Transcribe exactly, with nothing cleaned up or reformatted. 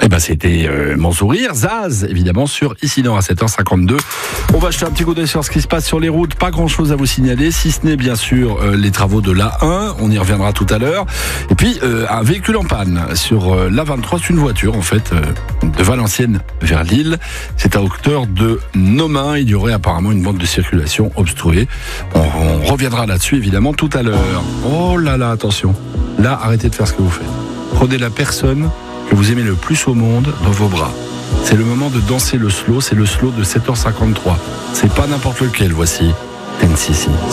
bah, c'était euh, mon sourire. Zaz, évidemment, sur Ici Nord à sept heures cinquante-deux. On va jeter un petit coup d'œil sur ce qui se passe sur les routes. Pas grand-chose à vous signaler, si ce n'est bien sûr euh, les travaux de l'A un. On y reviendra tout à l'heure. Et puis, euh, un véhicule en panne sur euh, l'A vingt-trois. C'est une voiture, en fait, euh, de Valenciennes vers Lille. C'est à hauteur de Nomain. Il y aurait apparemment une bande de circulation obstruée. On, on reviendra là-dessus, évidemment, tout à l'heure. Oh là là, attention. Là, arrêtez de faire ce que vous faites. Prenez la personne que vous aimez le plus au monde dans vos bras. C'est le moment de danser le slow, c'est le slow de sept heures cinquante-trois. C'est pas n'importe lequel, voici N C C.